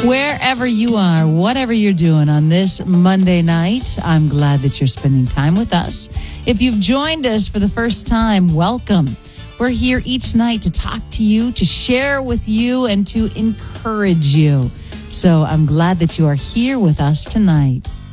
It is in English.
Wherever you are, whatever you're doing on this Monday night, I'm glad that you're spending time with us. If you've joined us for the first time, welcome. We're here each night to talk to you, to share with you, and to encourage you. So I'm glad that you are here with us tonight.